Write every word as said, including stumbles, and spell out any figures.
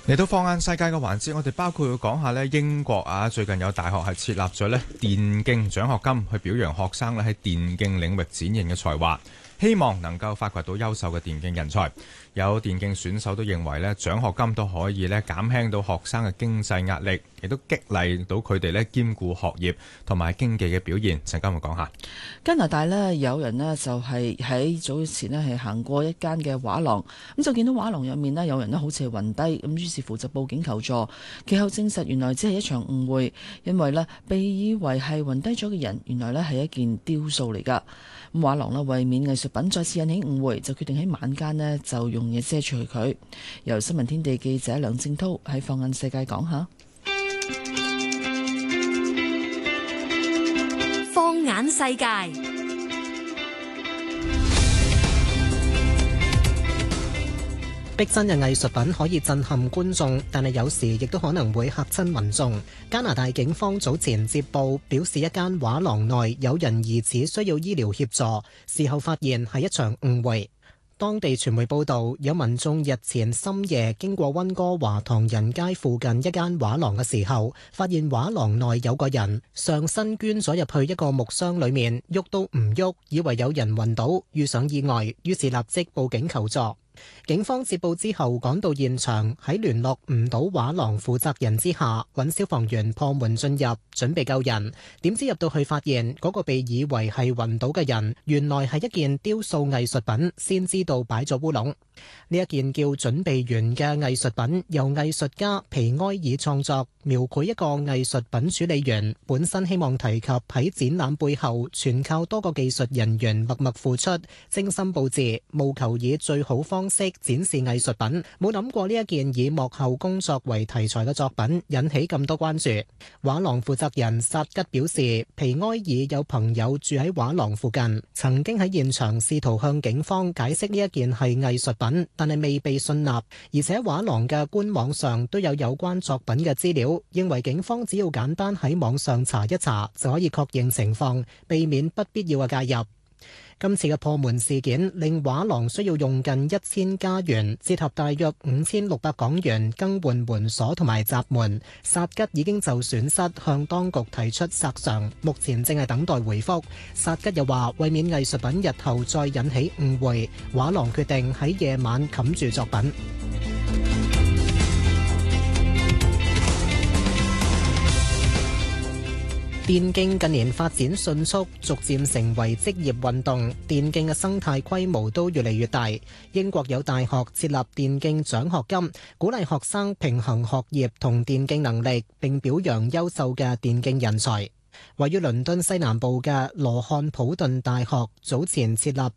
嚟到放眼世界嘅環節，我哋包括會講下咧英國啊，最近有大學係設立咗咧電競獎學金，去表揚學生咧喺電競領域展現嘅才華，希望能夠發掘到優秀嘅電競人才。有電競選手都認為咧獎學金都可以咧減輕到學生嘅經濟壓力，亦都激勵到佢哋咧兼顧學業同埋競技嘅表現。陣間會講下加拿大呢，有人呢就係喺早前呢係行過一間嘅畫廊，咁就見到畫廊入面呢有人呢好似係暈低，咁於是乎就報警求助。其後證實原來只係一場誤會，因為呢被以為係暈低咗嘅人，原來呢係一件雕塑嚟㗎。咁畫廊呢為免藝術品再次引起誤會，就決定喺晚間呢就用嘢遮住佢。由新聞天地記者梁正濤喺放眼世界講下。 放眼世界， 逼真嘅藝術品可以震撼觀眾，但係有時亦都可能會嚇親民眾。加拿大警方早前接報表示，一間畫廊內有人疑似需要醫療協助，事後發現係一場誤會。當地傳媒報道，有民眾日前深夜經過溫哥華唐人街附近一間畫廊嘅時候，發現畫廊內有個人上身捐咗入去一個木箱裏面，喐都唔喐，以為有人暈倒，遇上意外，於是立即報警求助。警方接報之後趕到現場，喺聯絡唔到畫廊負責人之下，揾消防員破門進入，準備救人。點知入到去發現嗰個被以為係暈倒嘅人，原來係一件雕塑藝術品，先知道擺咗烏龍。呢一件叫準備完嘅藝術品，由藝術家皮埃爾創作，描繪一個藝術品處理員本身希望提及喺展覽背後全靠多個技術人員默默付出、精心佈置，務求以最好方式展示藝術品。冇諗過呢一件以幕後工作為題材嘅作品引起咁多關注。畫廊負責人薩吉表示，皮埃爾有朋友住喺畫廊附近，曾經喺現場試圖向警方解釋呢一件係藝術品，但係未被信納，而且畫廊嘅官網上都有有關作品嘅資料，認為警方只要簡單喺網上查一查就可以確認情況，避免不必要嘅介入。今次嘅破門事件令畫廊需要用近一千加元，折合大約五千六百港元更換門鎖同埋閘門。薩吉已經就損失向當局提出索償，目前正係等待回覆。薩吉又話，為免藝術品日後再引起誤會，畫廊決定喺夜晚冚住作品。電競近年發展迅速，逐漸成為職業運動，電競嘅生態規模都越嚟越大。英國有大學設立電競獎學金，鼓勵學生平衡學業同電競能力，並表揚優秀嘅電競人才。位於倫敦西南部嘅羅漢普頓大學早前設立